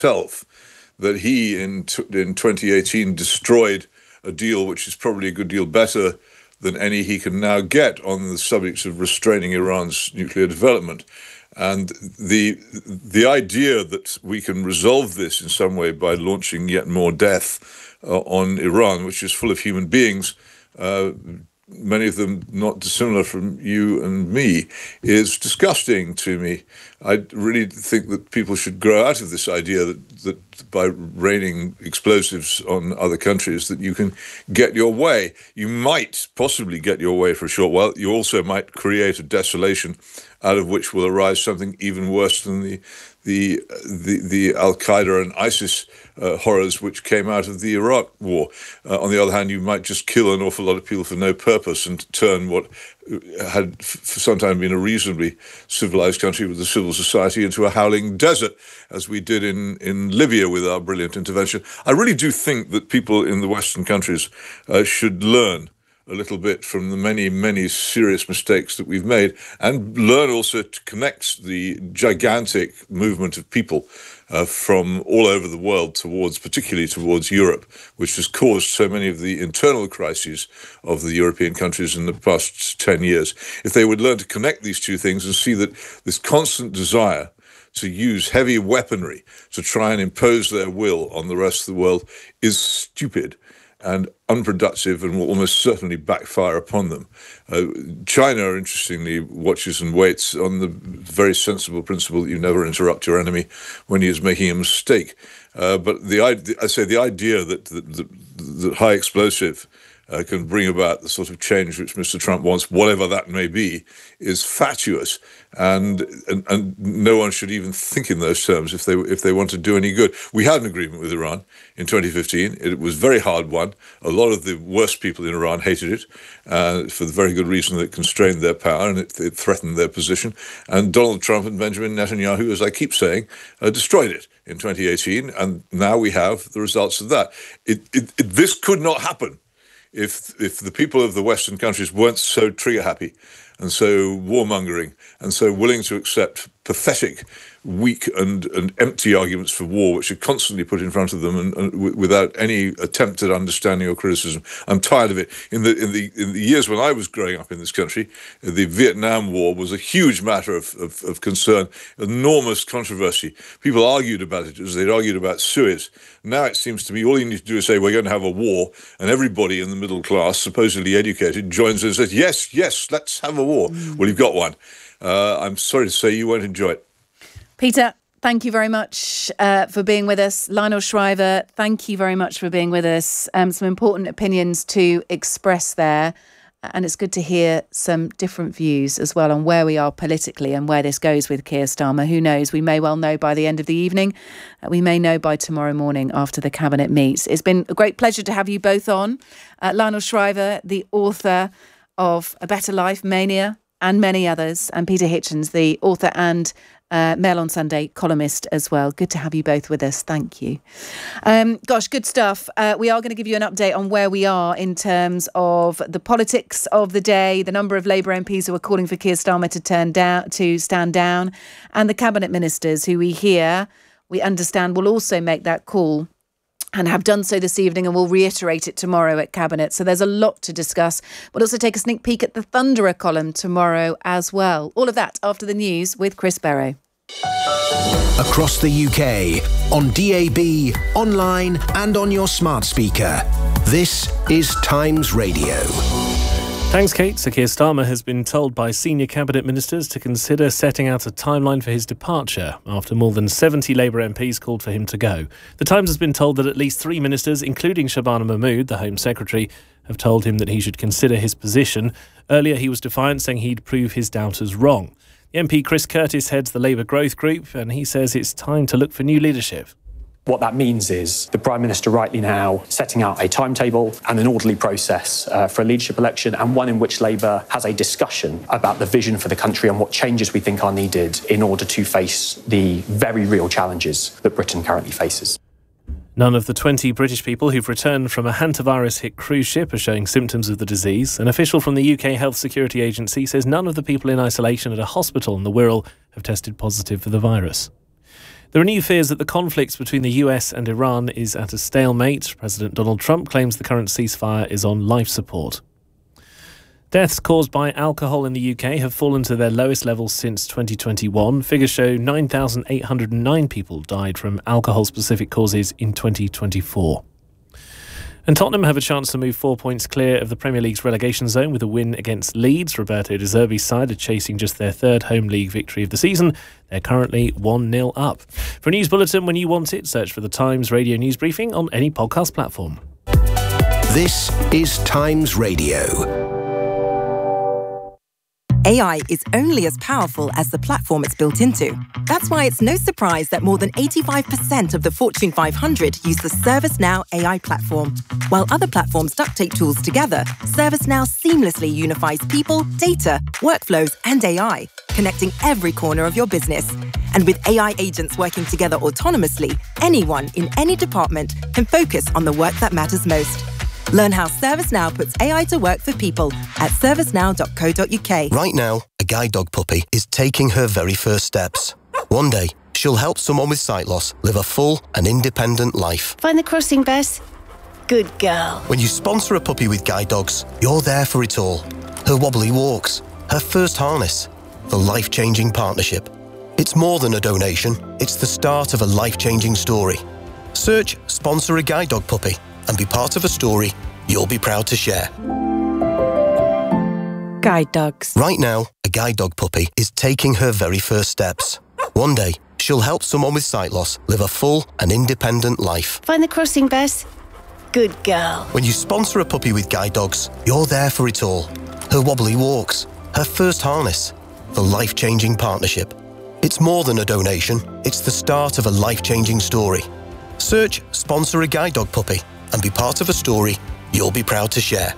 himself that he, in 2018, destroyed a deal which is probably a good deal better than any he can now get on the subject of restraining Iran's nuclear development. And the idea that we can resolve this in some way by launching yet more death on Iran, which is full of human beings, many of them not dissimilar from you and me, is disgusting to me. I really think that people should grow out of this idea that by raining explosives on other countries that you can get your way. You might possibly get your way for a short while. You also might create a desolation out of which will arise something even worse than the Al-Qaeda and ISIS horrors which came out of the Iraq war. On the other hand, you might just kill an awful lot of people for no purpose and turn what had for some time been a reasonably civilized country with a civil society into a howling desert, as we did in Libya with our brilliant intervention. I really do think that people in the Western countries should learn a little bit from the many, many serious mistakes that we've made, and learn also to connect the gigantic movement of people from all over the world particularly towards Europe, which has caused so many of the internal crises of the European countries in the past 10 years. If they would learn to connect these two things and see that this constant desire to use heavy weaponry to try and impose their will on the rest of the world is stupid and unproductive and will almost certainly backfire upon them. China, interestingly, watches and waits on the very sensible principle that you never interrupt your enemy when he is making a mistake. But the idea that high explosive can bring about the sort of change which Mr. Trump wants, whatever that may be, is fatuous, and no one should even think in those terms if they want to do any good. We had an agreement with Iran in 2015. It was very hard won. A lot of the worst people in Iran hated it for the very good reason that it constrained their power and it threatened their position. And Donald Trump and Benjamin Netanyahu, as I keep saying, destroyed it in 2018, and now we have the results of that. This could not happen if the people of the Western countries weren't so trigger happy and so warmongering and so willing to accept pathetic, weak and empty arguments for war, which are constantly put in front of them and without any attempt at understanding or criticism. I'm tired of it. In the years when I was growing up in this country, the Vietnam War was a huge matter of concern, enormous controversy. People argued about it as they'd argued about Suez. Now it seems to me all you need to do is say we're going to have a war, and everybody in the middle class, supposedly educated, joins in and says, yes, let's have a war. Well, you've got one. I'm sorry to say you won't enjoy it. Peter, thank you very much for being with us. Lionel Shriver, thank you very much for being with us. Some important opinions to express there. And it's good to hear some different views as well on where we are politically and where this goes with Keir Starmer. Who knows? We may well know by the end of the evening. We may know by tomorrow morning after the Cabinet meets. It's been a great pleasure to have you both on. Lionel Shriver, the author of A Better Life, Mania, and many others. And Peter Hitchens, the author and Mail on Sunday columnist as well. Good to have you both with us. Thank you. Good stuff. We are going to give you an update on where we are in terms of the politics of the day, the number of Labour MPs who are calling for Keir Starmer to stand down, and the Cabinet ministers who we understand will also make that call and have done so this evening and will reiterate it tomorrow at Cabinet. So there's a lot to discuss. We'll also take a sneak peek at the Thunderer column tomorrow as well. All of that after the news with Chris Barrow. Across the UK, on DAB, online and on your smart speaker. This is Times Radio. Thanks, Kate. Sir Keir Starmer has been told by senior Cabinet ministers to consider setting out a timeline for his departure after more than 70 Labour MPs called for him to go. The Times has been told that at least 3 ministers, including Shabana Mahmood, the Home Secretary, have told him that he should consider his position. Earlier, he was defiant, saying he'd prove his doubters wrong. The MP Chris Curtis heads the Labour Growth Group, and he says it's time to look for new leadership. What that means is the Prime Minister rightly now setting out a timetable and an orderly process for a leadership election, and one in which Labour has a discussion about the vision for the country and what changes we think are needed in order to face the very real challenges that Britain currently faces. None of the 20 British people who've returned from a hantavirus-hit cruise ship are showing symptoms of the disease. An official from the UK Health Security Agency says none of the people in isolation at a hospital in the Wirral have tested positive for the virus. There are new fears that the conflict between the US and Iran is at a stalemate. President Donald Trump claims the current ceasefire is on life support. Deaths caused by alcohol in the UK have fallen to their lowest levels since 2021. Figures show 9,809 people died from alcohol-specific causes in 2024. And Tottenham have a chance to move 4 points clear of the Premier League's relegation zone with a win against Leeds. Roberto De Zerbi's side are chasing just their third home league victory of the season. They're currently 1-0 up. For a news bulletin when you want it, search for the Times Radio News Briefing on any podcast platform. This is Times Radio. AI is only as powerful as the platform it's built into. That's why it's no surprise that more than 85% of the Fortune 500 use the ServiceNow AI platform. While other platforms duct tape tools together, ServiceNow seamlessly unifies people, data, workflows, and AI, connecting every corner of your business. And with AI agents working together autonomously, anyone in any department can focus on the work that matters most. Learn how ServiceNow puts AI to work for people at servicenow.co.uk. Right now, a guide dog puppy is taking her very first steps. One day, she'll help someone with sight loss live a full and independent life. Find the crossing, Bess. Good girl. When you sponsor a puppy with guide dogs, you're there for it all. Her wobbly walks, her first harness, the life-changing partnership. It's more than a donation, it's the start of a life-changing story. Search Sponsor a Guide Dog Puppy and be part of a story you'll be proud to share. Guide dogs. Right now, a guide dog puppy is taking her very first steps. One day, she'll help someone with sight loss live a full and independent life. Find the crossing, Bess. Good girl. When you sponsor a puppy with guide dogs, you're there for it all. Her wobbly walks, her first harness, the life-changing partnership. It's more than a donation, it's the start of a life-changing story. Search Sponsor a Guide Dog Puppy and be part of a story you'll be proud to share.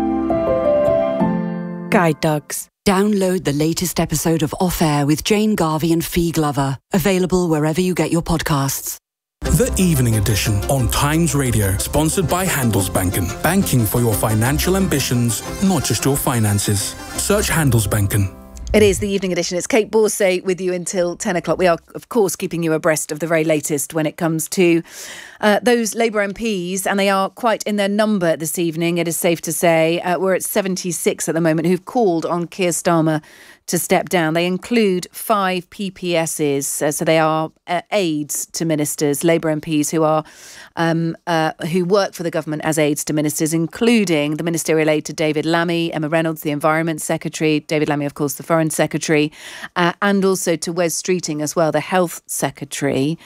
Guide dogs. Download the latest episode of Off Air with Jane Garvey and Fee Glover. Available wherever you get your podcasts. The Evening Edition on Times Radio, sponsored by Handelsbanken. Banking for your financial ambitions, not just your finances. Search Handelsbanken. It is the Evening Edition. It's Kate Borsay with you until 10 o'clock. We are, of course, keeping you abreast of the very latest when it comes to those Labour MPs, and they are quite in their number this evening, it is safe to say. We're at 76 at the moment who've called on Keir Starmer to step down. They include 5 PPSs, so they are aides to ministers, Labour MPs who are who work for the government as aides to ministers, including the ministerial aide to David Lammy, Emma Reynolds, the Environment Secretary, David Lammy, of course, the Foreign Secretary, and also to Wes Streeting as well, the Health Secretary.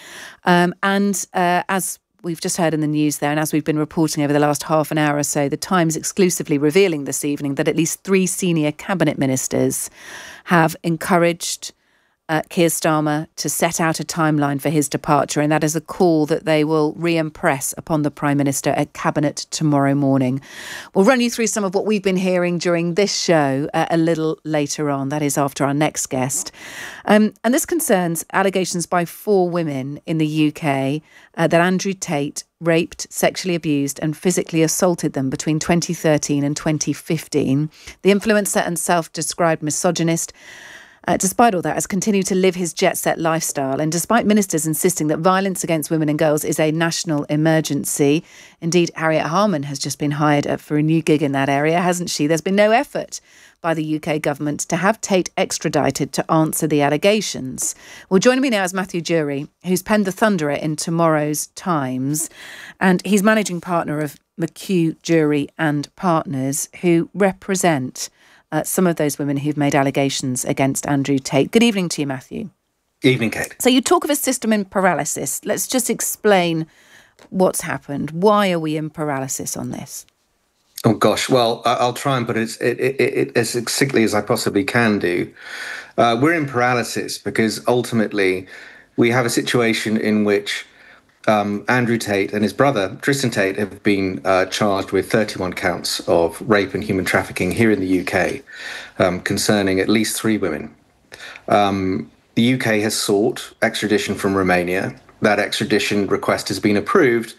As we've just heard in the news there, and as we've been reporting over the last half an hour or so, the Times exclusively revealing this evening that at least 3 senior cabinet ministers have encouraged Keir Starmer to set out a timeline for his departure, and that is a call that they will re-impress upon the Prime Minister at Cabinet tomorrow morning. We'll run you through some of what we've been hearing during this show a little later on. That is after our next guest. And this concerns allegations by 4 women in the UK that Andrew Tate raped, sexually abused and physically assaulted them between 2013 and 2015. The influencer and self-described misogynist, despite all that, has continued to live his jet-set lifestyle, and despite ministers insisting that violence against women and girls is a national emergency. Indeed, Harriet Harman has just been hired for a new gig in that area, hasn't she? There's been no effort by the UK government to have Tate extradited to answer the allegations. Well, joining me now is Matthew Jury, who's penned the thunderer in tomorrow's Times, and he's managing partner of McHugh Jury and Partners, who represent some of those women who've made allegations against Andrew Tate. Good evening to you, Matthew. Evening, Kate. So you talk of a system in paralysis. Let's just explain what's happened. Why are we in paralysis on this? Oh, gosh. Well, I'll try and put it as succinctly as I possibly can do. We're in paralysis because ultimately we have a situation in which Andrew Tate and his brother, Tristan Tate, have been charged with 31 counts of rape and human trafficking here in the UK, concerning at least 3 women. The UK has sought extradition from Romania. That extradition request has been approved,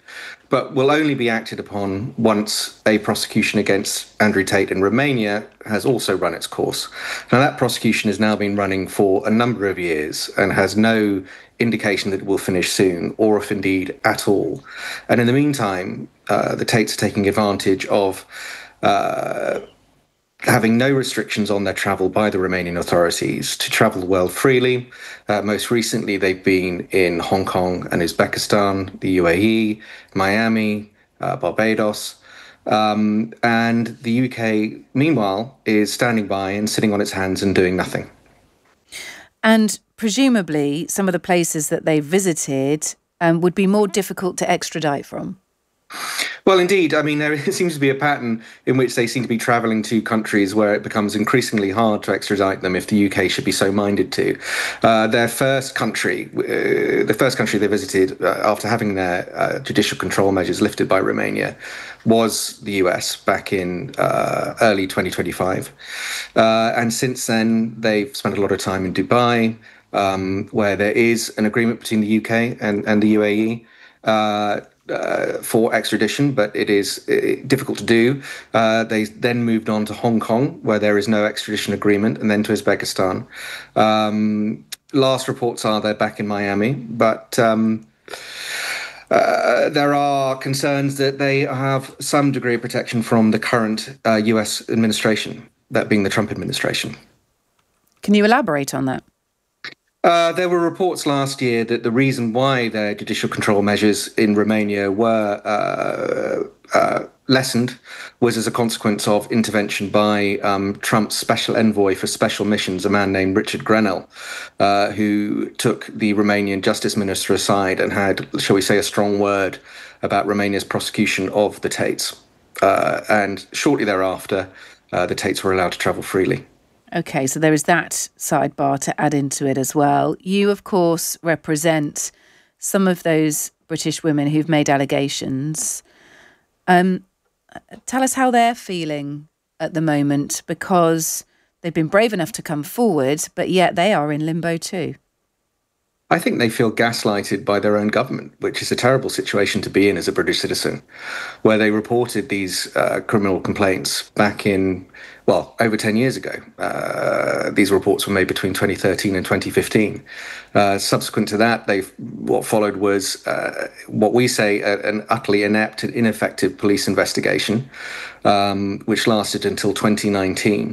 but will only be acted upon once a prosecution against Andrew Tate in Romania has also run its course. Now, that prosecution has now been running for a number of years and has no indication that it will finish soon, or if indeed at all. And in the meantime, the Tates are taking advantage of having no restrictions on their travel by the Romanian authorities to travel the world freely. Most recently, they've been in Hong Kong and Uzbekistan, the UAE, Miami, Barbados. And the UK, meanwhile, is standing by and sitting on its hands and doing nothing. And presumably, some of the places that they visited would be more difficult to extradite from. Well, indeed. I mean, there seems to be a pattern in which they seem to be travelling to countries where it becomes increasingly hard to extradite them if the UK should be so minded to. The first country they visited after having their judicial control measures lifted by Romania was the US back in early 2025. And since then, they've spent a lot of time in Dubai, where there is an agreement between the UK and the UAE. For extradition, but it is difficult to do. They then moved on to Hong Kong, where there is no extradition agreement, and then to Uzbekistan. Last reports are they're back in Miami, but there are concerns that they have some degree of protection from the current US administration, that being the Trump administration. Can you elaborate on that? There were reports last year that the reason why their judicial control measures in Romania were lessened was as a consequence of intervention by Trump's special envoy for special missions, a man named Richard Grenell, who took the Romanian justice minister aside and had, shall we say, a strong word about Romania's prosecution of the Tates. And shortly thereafter, the Tates were allowed to travel freely. OK, so there is that sidebar to add into it as well. You, of course, represent some of those British women who've made allegations. Tell us how they're feeling at the moment, because they've been brave enough to come forward, but yet they are in limbo too. I think they feel gaslighted by their own government, which is a terrible situation to be in as a British citizen, where they reported these criminal complaints back in, well, over 10 years ago. These reports were made between 2013 and 2015. Subsequent to that, what followed was what we say an utterly inept and ineffective police investigation, which lasted until 2019.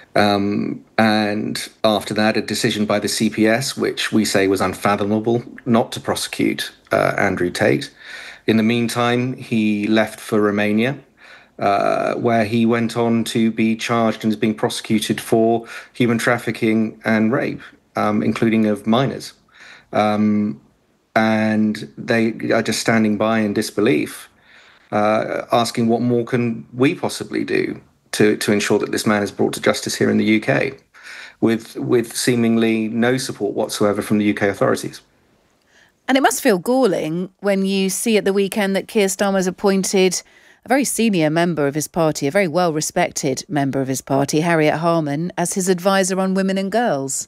And after that, a decision by the CPS, which we say was unfathomable, not to prosecute Andrew Tate. In the meantime, he left for Romania, where he went on to be charged and is being prosecuted for human trafficking and rape, including of minors. And they are just standing by in disbelief, asking what more can we possibly do to ensure that this man is brought to justice here in the UK, with seemingly no support whatsoever from the UK authorities. And it must feel galling when you see at the weekend that Keir Starmer's appointed a very senior member of his party, a very well-respected member of his party, Harriet Harman, as his advisor on women and girls.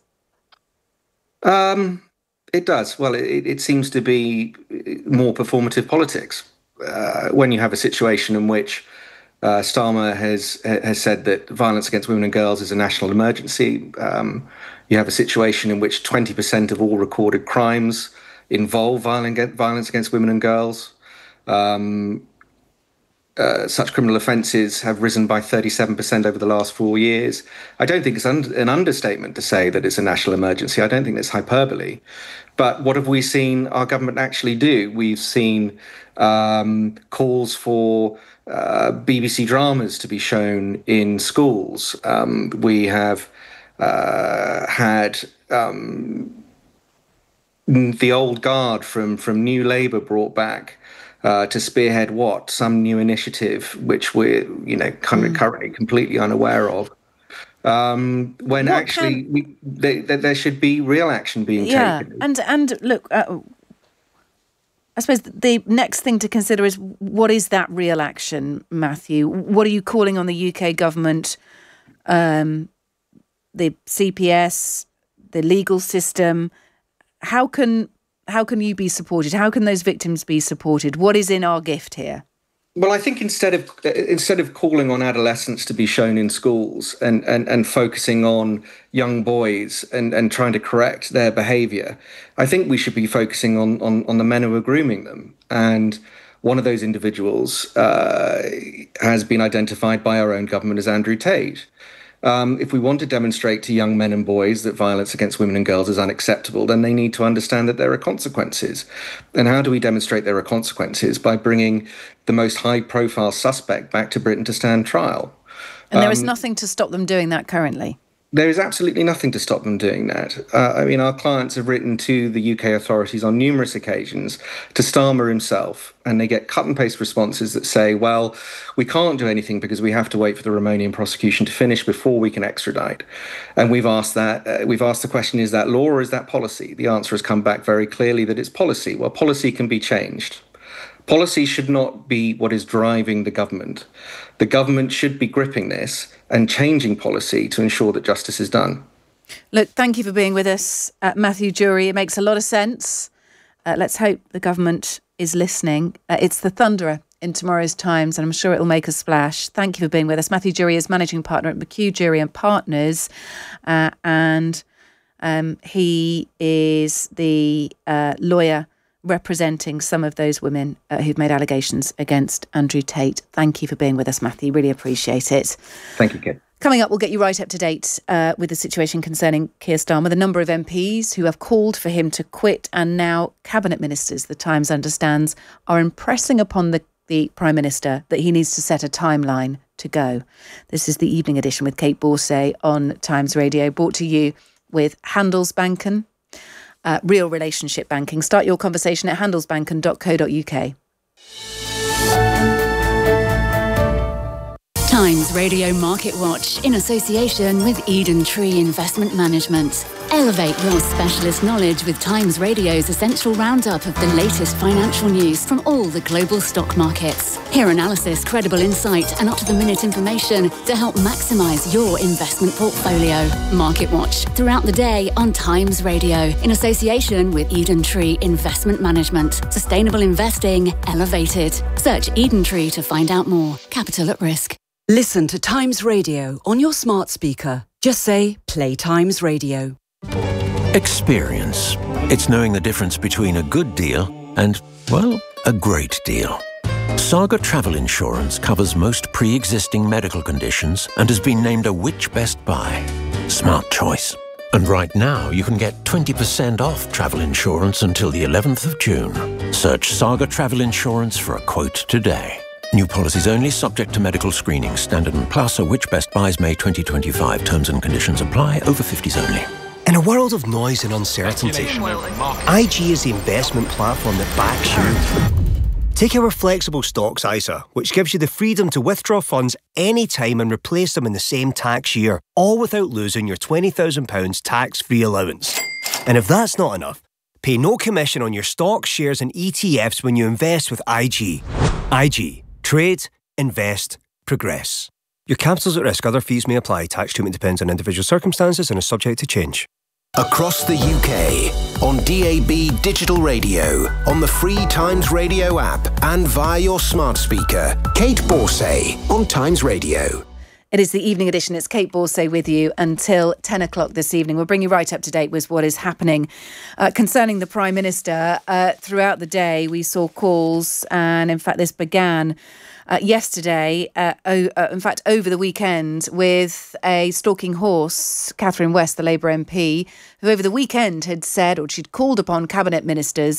It does. Well, it seems to be more performative politics. When you have a situation in which Starmer has said that violence against women and girls is a national emergency. You have a situation in which 20% of all recorded crimes involve violence against women and girls. Such criminal offences have risen by 37% over the last 4 years. I don't think it's an understatement to say that it's a national emergency. I don't think it's hyperbole. But what have we seen our government actually do? We've seen calls for BBC dramas to be shown in schools. We have had the old guard from New Labour brought back to spearhead some new initiative, which we're currently completely unaware of. When there should be real action being taken. And look. I suppose the next thing to consider is, what is that real action, Matthew? What are you calling on the UK government, the CPS, the legal system? How can How can you be supported? How can those victims be supported? What is in our gift here? Well, I think instead of calling on adolescents to be shown in schools and focusing on young boys and trying to correct their behaviour, I think we should be focusing on the men who are grooming them. And one of those individuals has been identified by our own government as Andrew Tate. If we want to demonstrate to young men and boys that violence against women and girls is unacceptable, then they need to understand that there are consequences. And how do we demonstrate there are consequences? By bringing the most high-profile suspect back to Britain to stand trial. And there is nothing to stop them doing that currently? There is absolutely nothing to stop them doing that. Our clients have written to the UK authorities on numerous occasions, to Starmer himself, and they get cut-and-paste responses that say, well, we can't do anything because we have to wait for the Romanian prosecution to finish before we can extradite. And we've asked the question, is that law or is that policy? The answer has come back very clearly that it's policy. Well, policy can be changed. Policy should not be what is driving the government. The government should be gripping this and changing policy to ensure that justice is done. Look, thank you for being with us, Matthew Jury. It makes a lot of sense. Let's hope the government is listening. It's the Thunderer in tomorrow's Times, and I'm sure it'll make a splash. Thank you for being with us. Matthew Jury is managing partner at McHugh Jury and Partners, and he is the lawyer representing some of those women who've made allegations against Andrew Tate. Thank you for being with us, Matthew. Really appreciate it. Thank you, Kate. Coming up, we'll get you right up to date with the situation concerning Keir Starmer, the number of MPs who have called for him to quit, and now cabinet ministers, the Times understands, are impressing upon the Prime Minister that he needs to set a timeline to go. This is the evening edition with Kate Borsay on Times Radio, brought to you with Handelsbanken. Real relationship banking. Start your conversation at handelsbanken.co.uk. Times Radio Market Watch in association with Eden Tree Investment Management. Elevate your specialist knowledge with Times Radio's essential roundup of the latest financial news from all the global stock markets. Hear analysis, credible insight and up-to-the-minute information to help maximise your investment portfolio. Market Watch throughout the day on Times Radio in association with Eden Tree Investment Management. Sustainable investing elevated. Search Eden Tree to find out more. Capital at risk. Listen to Times Radio on your smart speaker. Just say, play Times Radio. Experience. It's knowing the difference between a good deal and, well, a great deal. Saga Travel Insurance covers most pre-existing medical conditions and has been named a Which Best Buy. Smart choice. And right now, you can get 20% off travel insurance until the 11th of June. Search Saga Travel Insurance for a quote today. New policies only, subject to medical screening. Standard and Plus are Which Best Buys May 2025. Terms and conditions apply. Over 50s only. In a world of noise and uncertainty, IG is the investment platform that backs you. Take our flexible stocks ISA, which gives you the freedom to withdraw funds anytime and replace them in the same tax year, all without losing your £20,000 tax-free allowance. And if that's not enough, pay no commission on your stocks, shares and ETFs when you invest with IG. IG. Trade, invest, progress. Your capital's at risk. Other fees may apply. Tax treatment depends on individual circumstances and is subject to change. Across the UK, on DAB Digital Radio, on the free Times Radio app and via your smart speaker. Kate Borsay on Times Radio. It is the evening edition. It's Kate Borsay with you until 10 o'clock this evening. We'll bring you right up to date with what is happening concerning the Prime Minister. Throughout the day, we saw calls, and in fact, this began yesterday, in fact, over the weekend, with a stalking horse, Catherine West, the Labour MP, who over the weekend had said, or she'd called upon cabinet ministers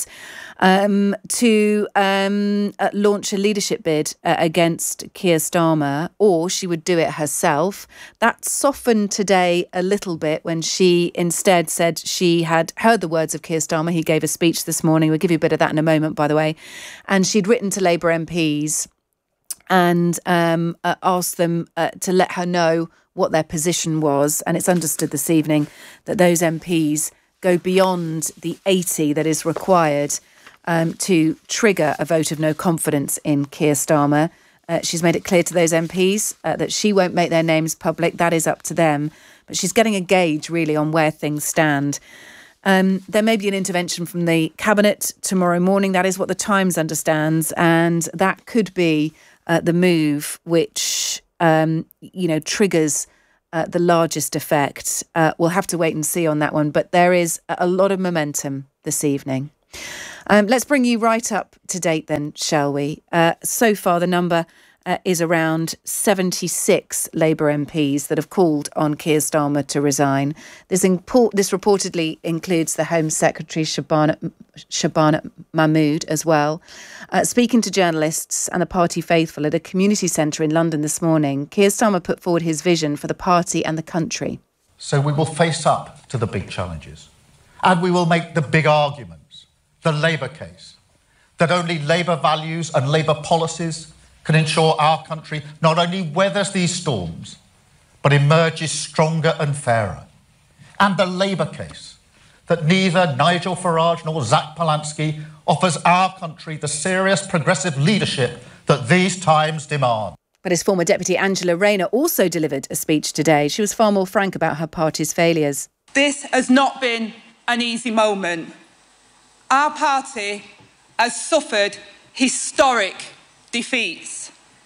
to launch a leadership bid against Keir Starmer, or she would do it herself. That softened today a little bit when she instead said she had heard the words of Keir Starmer. He gave a speech this morning. We'll give you a bit of that in a moment, by the way. And she'd written to Labour MPs and asked them to let her know what their position was. And it's understood this evening that those MPs go beyond the 80 that is required to trigger a vote of no confidence in Keir Starmer. She's made it clear to those MPs that she won't make their names public. That is up to them. But she's getting a gauge, really, on where things stand. There may be an intervention from the Cabinet tomorrow morning. That is what the Times understands. And that could be the move which, triggers the largest effect. We'll have to wait and see on that one. But there is a lot of momentum this evening. Let's bring you right up to date then, shall we? So far, the number is around 76 Labour MPs that have called on Keir Starmer to resign. This reportedly includes the Home Secretary Shabana Mahmood as well. Speaking to journalists and the party faithful at a community centre in London this morning, Keir Starmer put forward his vision for the party and the country. So we will face up to the big challenges and we will make the big arguments, the Labour case, that only Labour values and Labour policies can ensure our country not only weathers these storms, but emerges stronger and fairer. And the Labour case, that neither Nigel Farage nor Zach Polansky offers our country the serious progressive leadership that these times demand. But his former deputy Angela Rayner also delivered a speech today. She was far more frank about her party's failures. This has not been an easy moment. Our party has suffered historic defeats.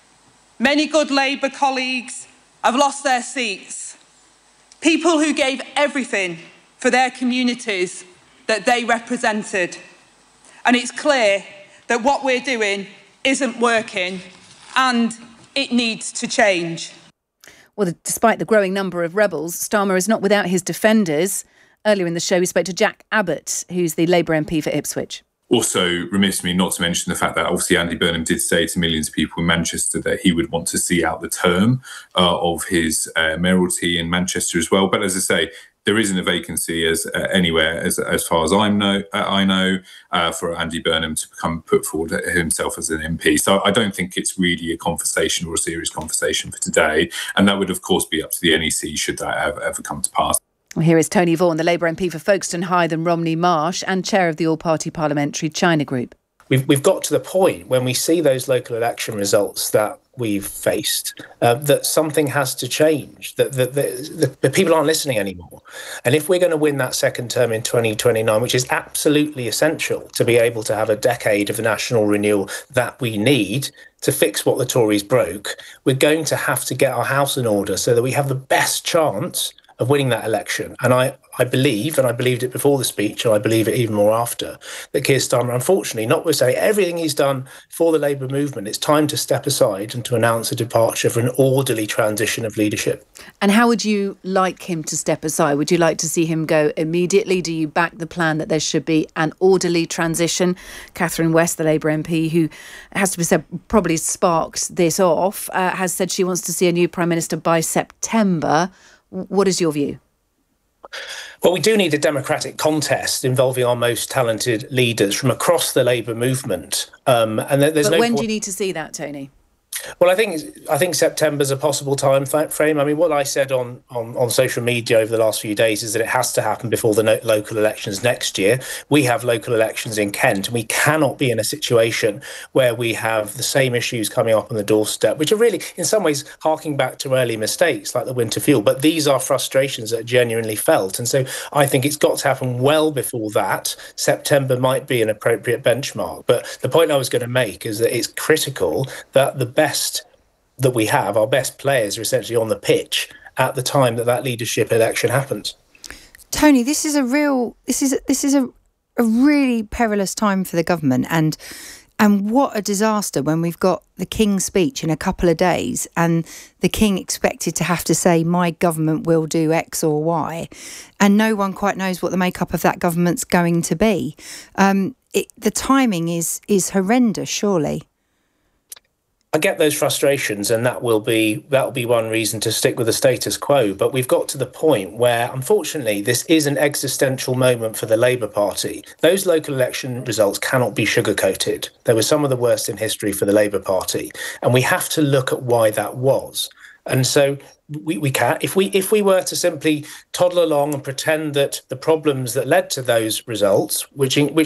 Many good Labour colleagues have lost their seats. People who gave everything for their communities that they represented. And it's clear that what we're doing isn't working and it needs to change. Well, despite the growing number of rebels, Starmer is not without his defenders. Earlier in the show, we spoke to Jack Abbott, who's the Labour MP for Ipswich. Also, remiss me not to mention the fact that obviously Andy Burnham did say to millions of people in Manchester that he would want to see out the term of his mayoralty in Manchester as well. But as I say, there isn't a vacancy anywhere as far as I know for Andy Burnham to become put forward himself as an MP. So I don't think it's really a conversation or a serious conversation for today. And that would, of course, be up to the NEC should that ever come to pass. Well, here is Tony Vaughan, the Labour MP for Folkestone Hythe and Romney Marsh and chair of the All-Party Parliamentary China Group. We've got to the point when we see those local election results that we've faced, that something has to change, that the people aren't listening anymore. And if we're going to win that second term in 2029, which is absolutely essential to be able to have a decade of national renewal that we need to fix what the Tories broke, we're going to have to get our house in order so that we have the best chance of winning that election. And I believe, and I believed it before the speech, and I believe it even more after, that Keir Starmer, unfortunately, notwithstanding everything he's done for the Labour movement, it's time to step aside and to announce a departure for an orderly transition of leadership. And how would you like him to step aside? Would you like to see him go immediately? Do you back the plan that there should be an orderly transition? Catherine West, the Labour MP, who has to be said probably sparked this off, has said she wants to see a new Prime Minister by September. What is your view? Well, we do need a democratic contest involving our most talented leaders from across the Labour movement. But when do you need to see that, Tony? Well, I think September's a possible time frame. I mean, what I said on social media over the last few days is that it has to happen before the local elections next year. We have local elections in Kent, and we cannot be in a situation where we have the same issues coming up on the doorstep, which are really, in some ways, harking back to early mistakes like the winter fuel. But these are frustrations that are genuinely felt. And so I think it's got to happen well before that. September might be an appropriate benchmark. But the point I was going to make is that it's critical that the best that we have, our best players, are essentially on the pitch at the time that leadership election happens. Tony, this is a really perilous time for the government, and what a disaster when we've got the King's speech in a couple of days and the King expected to have to say, my government will do X or Y, and no one quite knows what the makeup of that government's going to be. The timing is horrendous, surely. I get those frustrations, and that will be one reason to stick with the status quo. But we've got to the point where, unfortunately, this is an existential moment for the Labour Party. Those local election results cannot be sugarcoated. They were some of the worst in history for the Labour Party, and we have to look at why that was. And so we can't, if we were to simply toddle along and pretend that the problems that led to those results, which are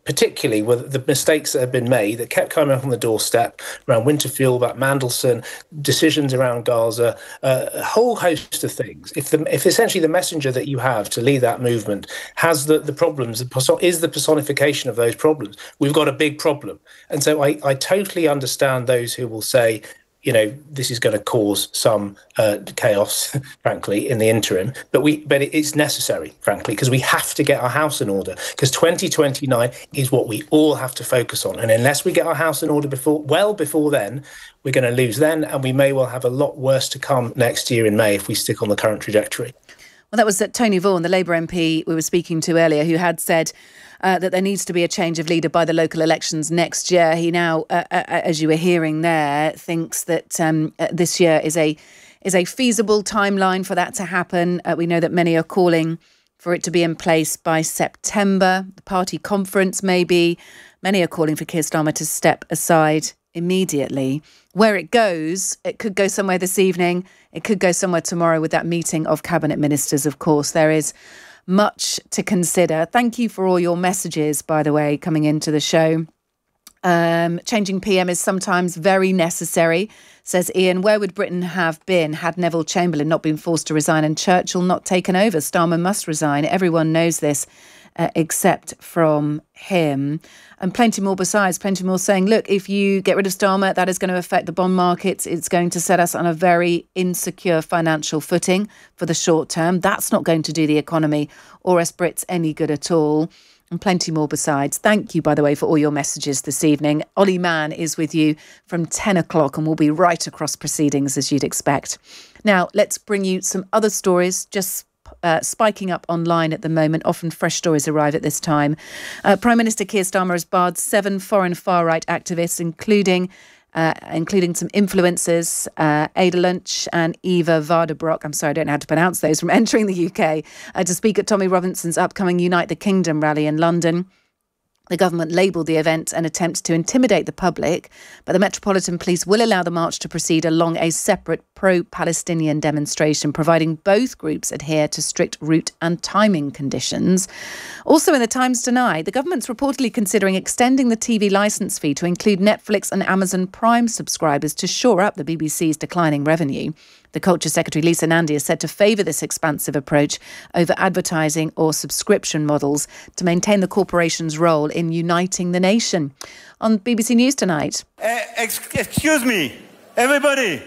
particularly were the mistakes that have been made that kept coming up on the doorstep around Winterfell, about Mandelson, decisions around Gaza, a whole host of things. If essentially the messenger that you have to lead that movement has the problems, is the personification of those problems, we've got a big problem. And so I totally understand those who will say, you know, this is going to cause some chaos, frankly, in the interim. But it's necessary, frankly, because we have to get our house in order. Because 2029 is what we all have to focus on. And unless we get our house in order before then, we're going to lose then. And we may well have a lot worse to come next year in May if we stick on the current trajectory. Well, that was Tony Vaughan, the Labour MP we were speaking to earlier, who had said that there needs to be a change of leader by the local elections next year. He now, as you were hearing there, thinks that this year is a feasible timeline for that to happen. We know that many are calling for it to be in place by September. The party conference, maybe. Many are calling for Keir Starmer to step aside immediately. Where it goes, it could go somewhere this evening. It could go somewhere tomorrow with that meeting of cabinet ministers, of course. There is much to consider. Thank you for all your messages, by the way, coming into the show. Changing PM is sometimes very necessary, says Ian. Where would Britain have been had Neville Chamberlain not been forced to resign and Churchill not taken over? Starmer must resign. Everyone knows this, except from him. And plenty more besides, plenty more saying, look, if you get rid of Starmer, that is going to affect the bond markets. It's going to set us on a very insecure financial footing for the short term. That's not going to do the economy or us Brits any good at all. And plenty more besides. Thank you, by the way, for all your messages this evening. Ollie Mann is with you from 10 o'clock and we'll be right across proceedings as you'd expect. Now, let's bring you some other stories just spiking up online at the moment. Often fresh stories arrive at this time. Prime Minister Keir Starmer has barred 7 foreign far-right activists, including some influencers, Ada Lunch and Eva Vardebrock, I'm sorry, I don't know how to pronounce those, from entering the UK to speak at Tommy Robinson's upcoming Unite the Kingdom rally in London. The government labelled the event an attempt to intimidate the public, but the Metropolitan Police will allow the march to proceed along a separate pro-Palestinian demonstration, providing both groups adhere to strict route and timing conditions. Also in the Times tonight, the government's reportedly considering extending the TV licence fee to include Netflix and Amazon Prime subscribers to shore up the BBC's declining revenue. The Culture Secretary Lisa Nandy is said to favour this expansive approach over advertising or subscription models to maintain the corporation's role in uniting the nation. On BBC News tonight. Excuse me, everybody.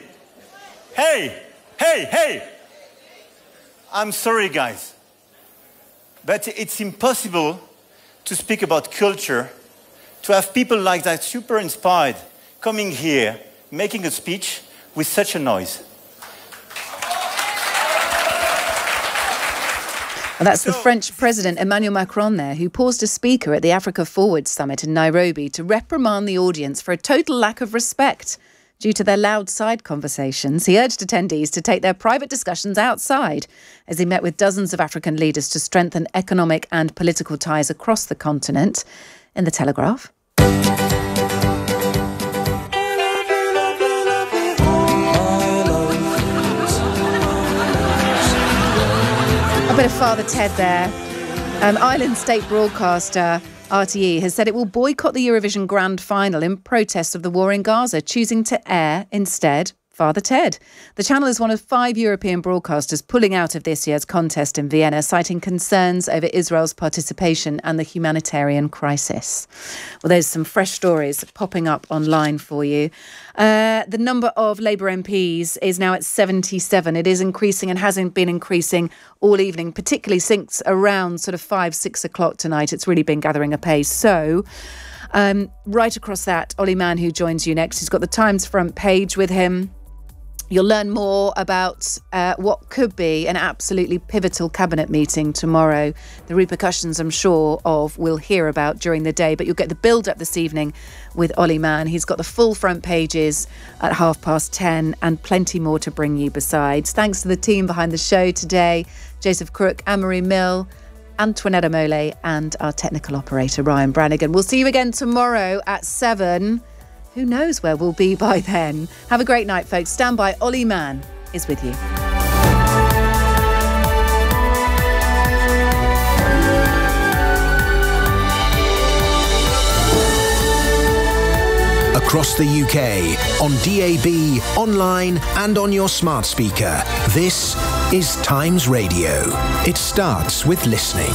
Hey. I'm sorry, guys. But it's impossible to speak about culture, to have people like that super inspired coming here, making a speech with such a noise. And that's the French President Emmanuel Macron there, who paused as speaker at the Africa Forward Summit in Nairobi to reprimand the audience for a total lack of respect due to their loud side conversations. He urged attendees to take their private discussions outside as he met with dozens of African leaders to strengthen economic and political ties across the continent. In the Telegraph. A bit of Father Ted there. Ireland state broadcaster RTE has said it will boycott the Eurovision Grand Final in protest of the war in Gaza, choosing to air instead Father Ted. The channel is one of 5 European broadcasters pulling out of this year's contest in Vienna, citing concerns over Israel's participation and the humanitarian crisis. Well, there's some fresh stories popping up online for you. The number of Labour MPs is now at 77. It is increasing and hasn't been increasing all evening, particularly since around sort of 5-6 o'clock tonight. It's really been gathering a pace. So right across that, Ollie Mann, who joins you next, he's got the Times front page with him. You'll learn more about what could be an absolutely pivotal cabinet meeting tomorrow. The repercussions, I'm sure, we'll hear about during the day. But you'll get the build-up this evening with Ollie Mann. He's got the full front pages at 10:30 and plenty more to bring you besides. Thanks to the team behind the show today. Joseph Crook, Anne-Marie Mill, Antoinette Mole and our technical operator, Ryan Brannigan. We'll see you again tomorrow at 7. Who knows where we'll be by then? Have a great night, folks. Stand by. Ollie Mann is with you. Across the UK, on DAB, online and on your smart speaker. This is Times Radio. It starts with listening.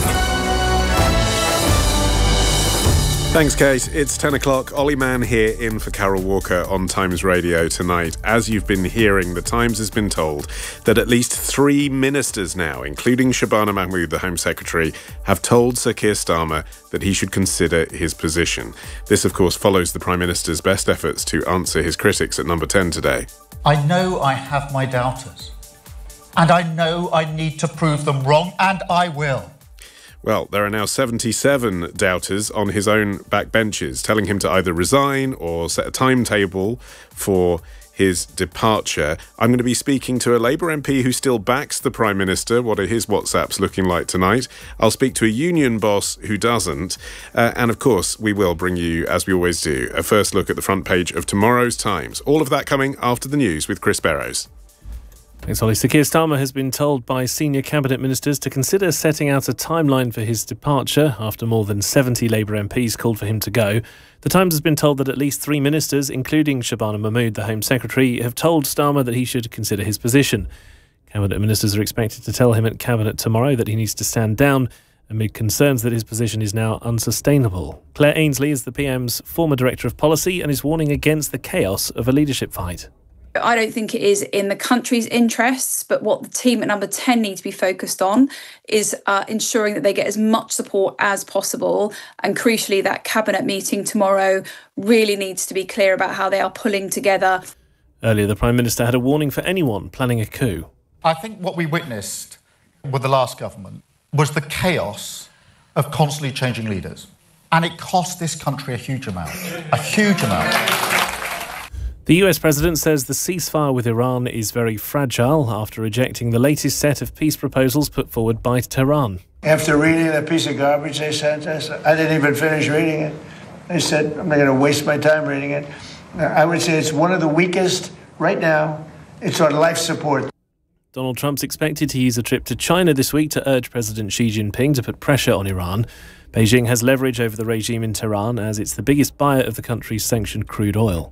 Thanks, Kate. It's 10 o'clock. Ollie Mann here in for Carol Walker on Times Radio tonight. As you've been hearing, the Times has been told that at least 3 ministers now, including Shabana Mahmood, the Home Secretary, have told Sir Keir Starmer that he should consider his position. This, of course, follows the Prime Minister's best efforts to answer his critics at Number 10 today. I know I have my doubters, and I know I need to prove them wrong, and I will. Well, there are now 77 doubters on his own backbenches, telling him to either resign or set a timetable for his departure. I'm going to be speaking to a Labour MP who still backs the Prime Minister. What are his WhatsApps looking like tonight? I'll speak to a union boss who doesn't. And of course, we will bring you, as we always do, a first look at the front page of tomorrow's Times. All of that coming after the news with Chris Barrows. Thanks, Ollie. Sir Keir Starmer has been told by senior cabinet ministers to consider setting out a timeline for his departure after more than 70 Labour MPs called for him to go. The Times has been told that at least 3 ministers, including Shabana Mahmood, the Home Secretary, have told Starmer that he should consider his position. Cabinet ministers are expected to tell him at Cabinet tomorrow that he needs to stand down amid concerns that his position is now unsustainable. Claire Ainsley is the PM's former Director of Policy and is warning against the chaos of a leadership fight. I don't think it is in the country's interests, but what the team at Number 10 need to be focused on is ensuring that they get as much support as possible. And crucially, that cabinet meeting tomorrow really needs to be clear about how they are pulling together. Earlier, the Prime Minister had a warning for anyone planning a coup. I think what we witnessed with the last government was the chaos of constantly changing leaders. And it cost this country a huge amount. A huge amount. The US President says the ceasefire with Iran is very fragile after rejecting the latest set of peace proposals put forward by Tehran. After reading that piece of garbage they sent us, I didn't even finish reading it. I said, I'm not going to waste my time reading it. I would say it's one of the weakest right now. It's on life support. Donald Trump's expected to use a trip to China this week to urge President Xi Jinping to put pressure on Iran. Beijing has leverage over the regime in Tehran as it's the biggest buyer of the country's sanctioned crude oil.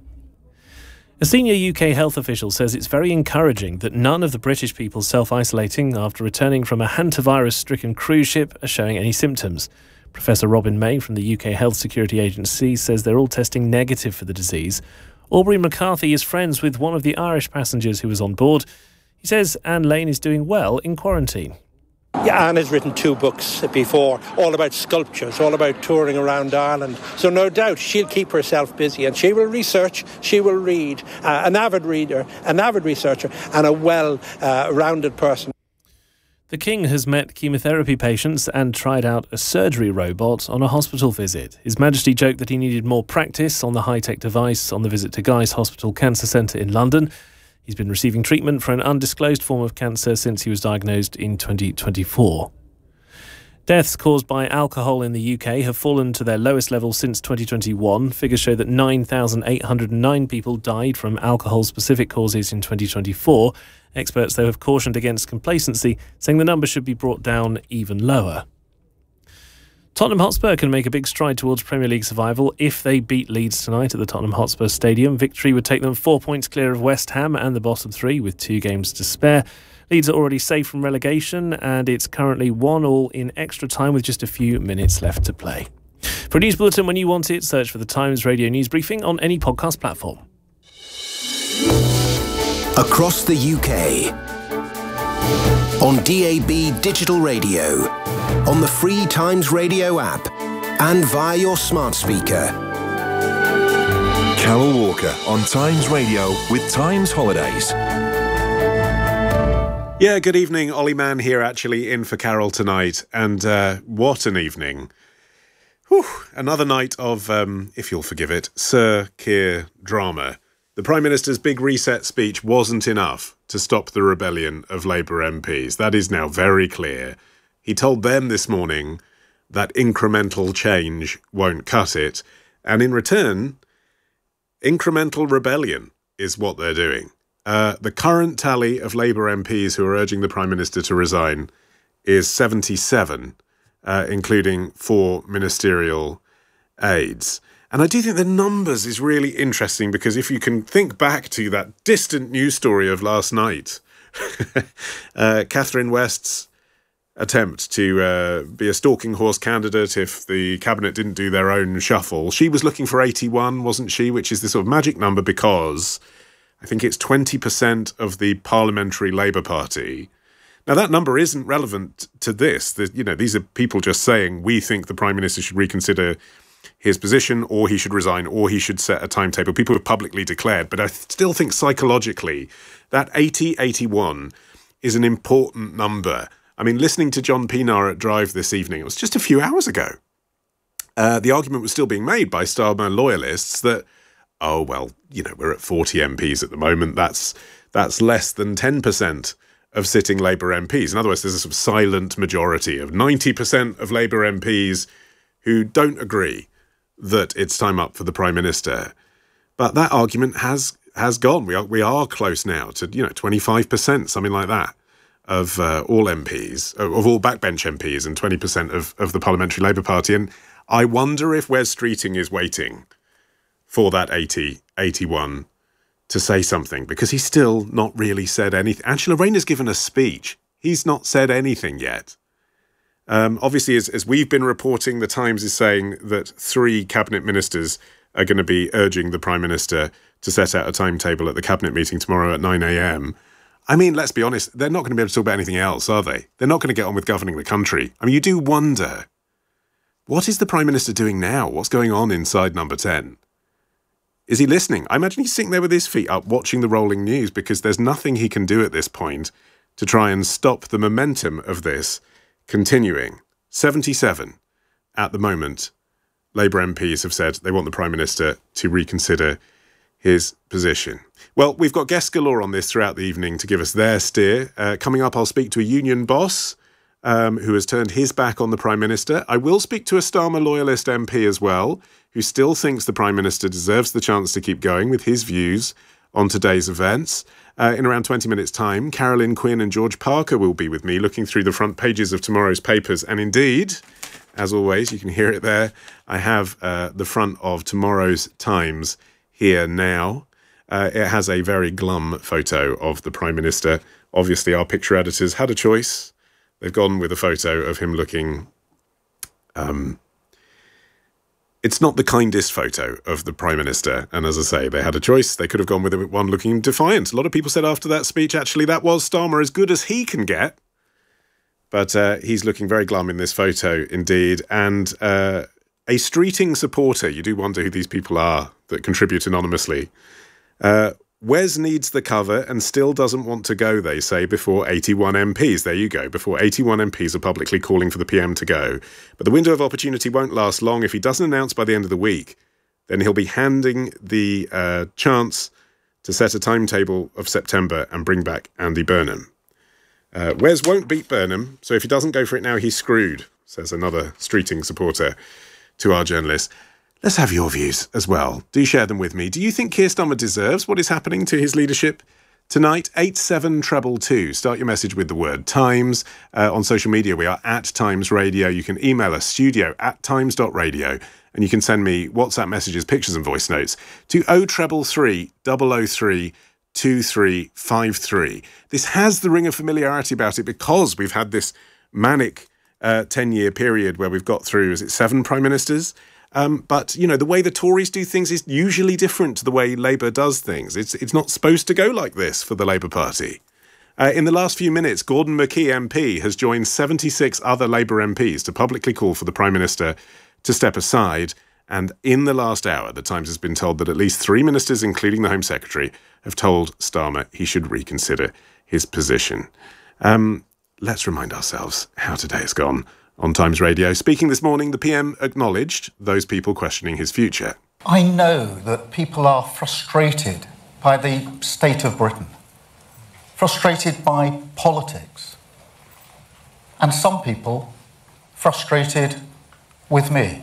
A senior UK health official says it's very encouraging that none of the British people self-isolating after returning from a hantavirus-stricken cruise ship are showing any symptoms. Professor Robin May from the UK Health Security Agency says they're all testing negative for the disease. Aubrey McCarthy is friends with one of the Irish passengers who was on board. He says Anne Lane is doing well in quarantine. Yeah, Anne has written 2 books before, all about sculptures, all about touring around Ireland. So no doubt she'll keep herself busy and she will research, she will read. An avid reader, an avid researcher and a well-rounded person. The King has met chemotherapy patients and tried out a surgery robot on a hospital visit. His Majesty joked that he needed more practice on the high-tech device on the visit to Guy's Hospital Cancer Centre in London. He's been receiving treatment for an undisclosed form of cancer since he was diagnosed in 2024. Deaths caused by alcohol in the UK have fallen to their lowest level since 2021. Figures show that 9,809 people died from alcohol-specific causes in 2024. Experts, though, have cautioned against complacency, saying the number should be brought down even lower. Tottenham Hotspur can make a big stride towards Premier League survival if they beat Leeds tonight at the Tottenham Hotspur Stadium. Victory would take them 4 points clear of West Ham and the bottom 3 with 2 games to spare. Leeds are already safe from relegation and it's currently 1-1 in extra time with just a few minutes left to play. For a news bulletin when you want it, search for the Times Radio News Briefing on any podcast platform. Across the UK, on DAB Digital Radio, on the free Times Radio app, and via your smart speaker. Carol Walker on Times Radio with Times Holidays. Yeah, good evening. Ollie Mann here, actually, in for Carol tonight. And what an evening. Whew, another night of, if you'll forgive it, Sir Keir drama. The Prime Minister's big reset speech wasn't enough to stop the rebellion of Labour MPs. That is now very clear. He told them this morning that incremental change won't cut it. And in return, incremental rebellion is what they're doing. The current tally of Labour MPs who are urging the Prime Minister to resign is 77, including 4 ministerial aides. And I do think the numbers is really interesting, because if you can think back to that distant news story of last night, Catherine West's attempt to be a stalking horse candidate if the cabinet didn't do their own shuffle, she was looking for 81, wasn't she? Which is the sort of magic number, because I think it's 20% of the Parliamentary Labour Party. Now, that number isn't relevant to this. These are people just saying, we think the Prime Minister should reconsider his position, or he should resign, or he should set a timetable. People have publicly declared, but I still think psychologically that 80-81 is an important number. I mean, listening to John Pienaar at Drive this evening, it was just a few hours ago, the argument was still being made by Starmer loyalists that, we're at 40 MPs at the moment. That's less than 10% of sitting Labour MPs. In other words, there's a sort of silent majority of 90% of Labour MPs who don't agree that it's time up for the Prime Minister. But that argument has gone. We are close now to 25%, something like that, of all MPs, of all backbench MPs, and 20% of the Parliamentary Labour Party. And I wonder if Wes Streeting is waiting for that 80-81 to say something, because he's still not really said anything. Angela Rayner's given a speech. He's not said anything yet. Obviously, as we've been reporting, the Times is saying that 3 cabinet ministers are going to be urging the Prime Minister to set out a timetable at the cabinet meeting tomorrow at 9 a.m. I mean, let's be honest, they're not going to be able to talk about anything else, are they? They're not going to get on with governing the country. I mean, you do wonder, what is the Prime Minister doing now? What's going on inside Number 10? Is he listening? I imagine he's sitting there with his feet up watching the rolling news, because there's nothing he can do at this point to try and stop the momentum of this continuing. 77 at the moment. Labour MPs have said they want the Prime Minister to reconsider his position. Well, we've got guests galore on this throughout the evening to give us their steer. Coming up, I'll speak to a union boss who has turned his back on the Prime Minister. I will speak to a Starmer loyalist MP as well, who still thinks the Prime Minister deserves the chance to keep going with his views on today's events. In around 20 minutes' time, Carolyn Quinn and George Parker will be with me, looking through the front pages of tomorrow's papers. And indeed, as always, you can hear it there, I have the front of tomorrow's Times here now. It has a very glum photo of the Prime Minister. Obviously, our picture editors had a choice. They've gone with a photo of him looking... It's not the kindest photo of the Prime Minister. And as I say, they had a choice. They could have gone with one looking defiant. A lot of people said after that speech, actually, that was Starmer as good as he can get. But he's looking very glum in this photo indeed. And a Streeting supporter, you do wonder who these people are that contribute anonymously. Wes needs the cover and still doesn't want to go, they say, before 81 MPs. There you go, before 81 MPs are publicly calling for the PM to go. But the window of opportunity won't last long. If he doesn't announce by the end of the week, then he'll be handing the chance to set a timetable of September and bring back Andy Burnham. Wes won't beat Burnham, so if he doesn't go for it now, he's screwed, says another Streeting supporter to our journalist. Let's have your views as well. Do share them with me. Do you think Keir Starmer deserves what is happening to his leadership tonight? 87222. Start your message with the word Times. On social media, we are at Times Radio. You can email us, studio@times.radio. And you can send me WhatsApp messages, pictures and voice notes to 0333 003 2353. This has the ring of familiarity about it because we've had this manic 10-year period where we've got through, is it 7 prime ministers? But, you know, the way the Tories do things is usually different to the way Labour does things. It's not supposed to go like this for the Labour Party. In the last few minutes, Gordon McKee MP has joined 76 other Labour MPs to publicly call for the Prime Minister to step aside. And in the last hour, the Times has been told that at least 3 ministers, including the Home Secretary, have told Starmer he should reconsider his position. Let's remind ourselves how today has gone. On Times Radio, speaking this morning, the PM acknowledged those people questioning his future. I know that people are frustrated by the state of Britain, frustrated by politics, and some people frustrated with me.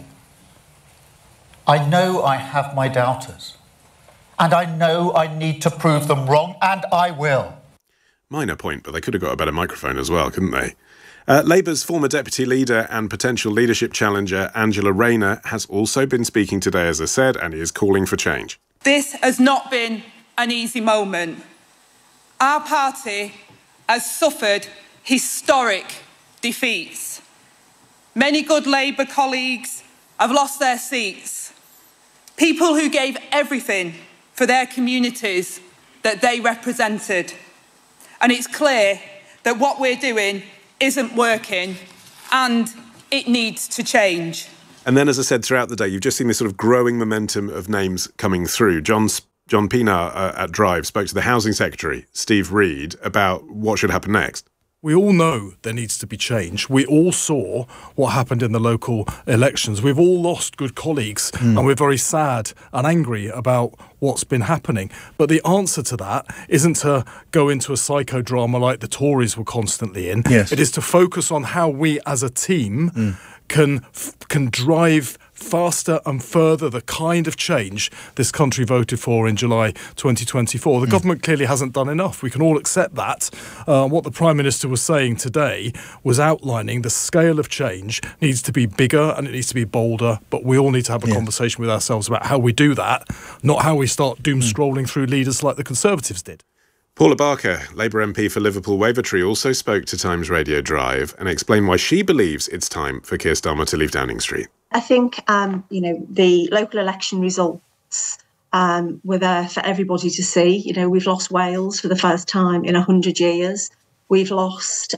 I know I have my doubters, and I know I need to prove them wrong, and I will. Minor point, but they could have got a better microphone as well, couldn't they? Labour's former deputy leader and potential leadership challenger Angela Rayner has also been speaking today, as I said, and he is calling for change. This has not been an easy moment. Our party has suffered historic defeats. Many good Labour colleagues have lost their seats. People who gave everything for their communities that they represented. And it's clear that what we're doing isn't working and it needs to change. And then, as I said, throughout the day, you've just seen this sort of growing momentum of names coming through. John Pienaar at Drive spoke to the Housing Secretary, Steve Reed, about what should happen next. We all know there needs to be change. We all saw what happened in the local elections. We've all lost good colleagues and we're very sad and angry about what's been happening. But the answer to that isn't to go into a psychodrama like the Tories were constantly in. Yes. It is to focus on how we as a team can drive faster and further the kind of change this country voted for in July 2024. The government clearly hasn't done enough. We can all accept that. What the Prime Minister was saying today was outlining the scale of change needs to be bigger and it needs to be bolder, but we all need to have a conversation with ourselves about how we do that, not how we start doom-scrolling through leaders like the Conservatives did. Paula Barker, Labour MP for Liverpool Wavertree, also spoke to Times Radio Drive and explained why she believes it's time for Keir Starmer to leave Downing Street. I think, the local election results were there for everybody to see. We've lost Wales for the first time in 100 years. We've lost,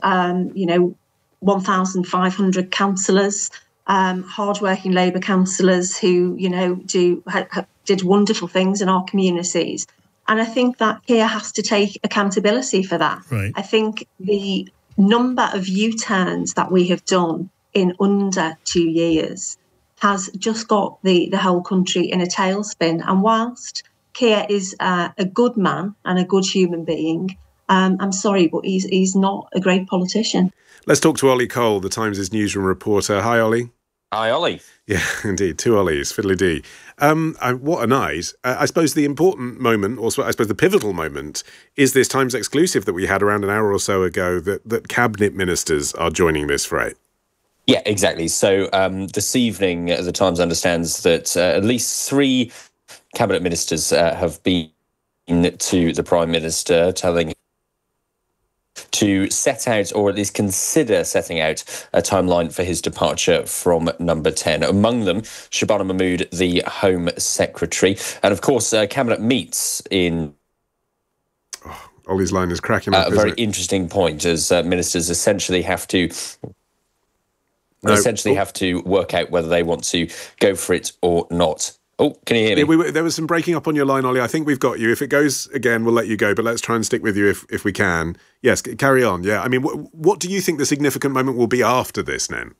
1,500 councillors, hardworking Labour councillors who, did wonderful things in our communities. And I think that Keir has to take accountability for that. Right. I think the number of U-turns that we have done in under 2 years has just got the whole country in a tailspin. And whilst Keir is a good man and a good human being, I'm sorry, but he's not a great politician. Let's talk to Ollie Cole, the Times' newsroom reporter. Hi, Ollie. Hi, Ollie. Yeah, indeed. Two Ollies, fiddly-dee. What a night. I suppose the important moment, or I suppose the pivotal moment, is this Times exclusive that we had around an hour or so ago that cabinet ministers are joining this fray. Yeah, exactly. So this evening, the Times understands that at least 3 cabinet ministers have been to the Prime Minister telling to set out, or at least consider setting out, a timeline for his departure from Number 10. Among them, Shabana Mahmood, the Home Secretary. And of course, Cabinet meets in... Ollie's line is cracking up, a very interesting point, as ministers essentially have to... have to work out whether they want to go for it or not. Oh, can you hear me? Yeah, there was some breaking up on your line, Ollie. I think we've got you. If it goes again, we'll let you go, but let's try and stick with you if we can. Yes, carry on. Yeah, I mean, what do you think the significant moment will be after this, then?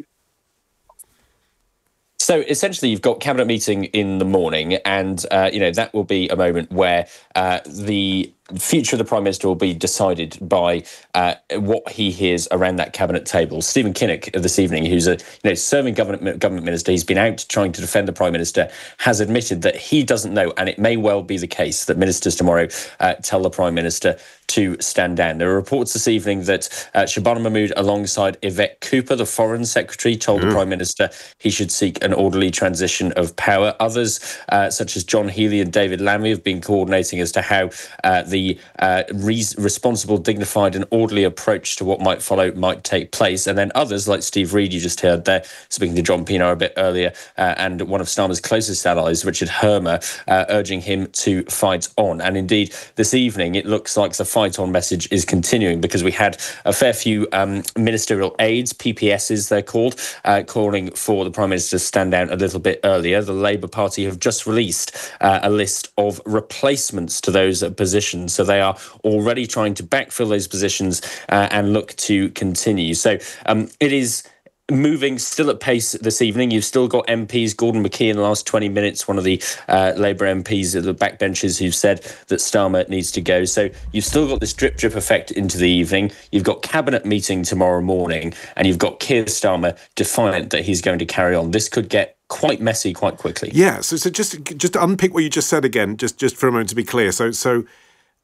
So essentially, you've got cabinet meeting in the morning, and that will be a moment where the future of the Prime Minister will be decided by what he hears around that cabinet table. Stephen Kinnock this evening, who's a serving government minister, he's been out trying to defend the Prime Minister, has admitted that he doesn't know, and it may well be the case that ministers tomorrow tell the Prime Minister to stand down. There are reports this evening that Shabana Mahmood, alongside Yvette Cooper, the Foreign Secretary, told the Prime Minister he should seek an orderly transition of power. Others, such as John Healey and David Lammy, have been coordinating as to how the responsible, dignified and orderly approach to what might follow might take place. And then others, like Steve Reed, you just heard there, speaking to John Pienaar a bit earlier, and one of Starmer's closest allies, Richard Hermer, urging him to fight on. And indeed, this evening, it looks like the fight on message is continuing, because we had a fair few ministerial aides, PPSs they're called, calling for the Prime Minister to stand down a little bit earlier. The Labour Party have just released a list of replacements to those positions. So they are already trying to backfill those positions and look to continue. So it is moving still at pace this evening. You've still got MPs, Gordon McKee in the last 20 minutes, one of the Labour MPs at the backbenches who've said that Starmer needs to go. So you've still got this drip effect into the evening. You've got cabinet meeting tomorrow morning, and you've got Keir Starmer defiant that he's going to carry on. This could get quite messy quite quickly. Yeah, so just to unpick what you just said again, just for a moment to be clear. So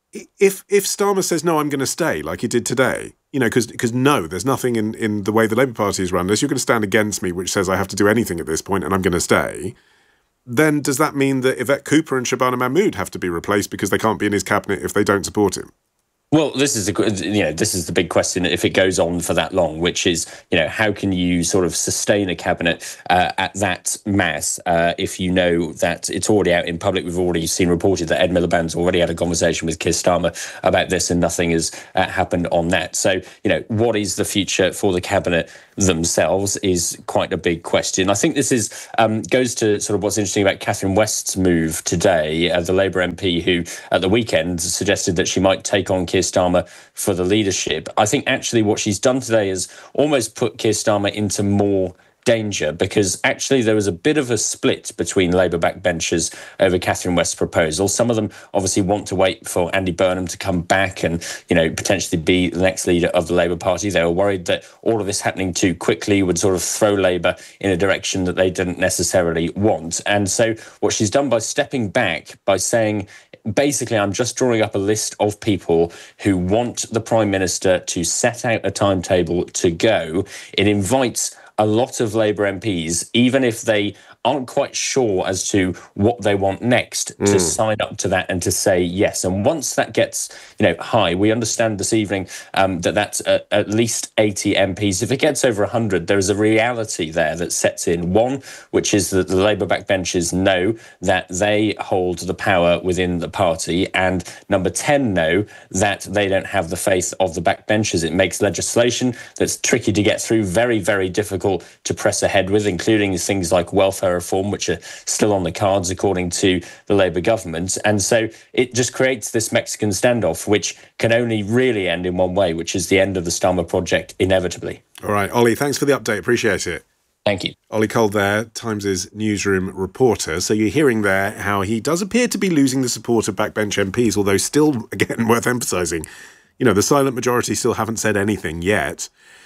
if Starmer says, no, I'm going to stay, like he did today, because no, there's nothing in the way the Labour Party is run, unless you're going to stand against me, which says I have to do anything at this point and I'm going to stay, then does that mean that Yvette Cooper and Shabana Mahmood have to be replaced because they can't be in his cabinet if they don't support him? Well, this is the big question if it goes on for that long, which is, how can you sort of sustain a cabinet at that mass if you know that it's already out in public? We've already seen reported that Ed Miliband's already had a conversation with Keir Starmer about this and nothing has happened on that. So, what is the future for the cabinet themselves is quite a big question. I think this is goes to sort of what's interesting about Catherine West's move today, the Labour MP who at the weekend suggested that she might take on Keir Starmer for the leadership. I think actually what she's done today is almost put Keir Starmer into more danger, because actually there was a bit of a split between Labour backbenchers over Catherine West's proposal. Some of them obviously want to wait for Andy Burnham to come back and, potentially be the next leader of the Labour Party. They were worried that all of this happening too quickly would sort of throw Labour in a direction that they didn't necessarily want. And so what she's done by stepping back, by saying, basically, I'm just drawing up a list of people who want the Prime Minister to set out a timetable to go. It invites a lot of Labour MPs, even if they aren't quite sure as to what they want next, to sign up to that and to say yes. And once that gets, high, we understand this evening that that's at least 80 MPs. If it gets over 100, there is a reality there that sets in. One, which is that the Labour backbenchers know that they hold the power within the party, and number 10 know that they don't have the faith of the backbenchers. It makes legislation that's tricky to get through, very, very difficult to press ahead with, including things like welfare reform, which are still on the cards according to the Labour government. And so it just creates this Mexican standoff, which can only really end in one way, which is the end of the Starmer project, inevitably. All right, Ollie, thanks for the update. Appreciate it. Thank you. Ollie Cole there, Times' newsroom reporter. So you're hearing there how he does appear to be losing the support of backbench MPs, although still, again, worth emphasising, the silent majority still haven't said anything yet.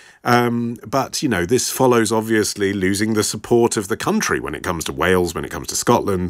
But, this follows, obviously, losing the support of the country when it comes to Wales, when it comes to Scotland,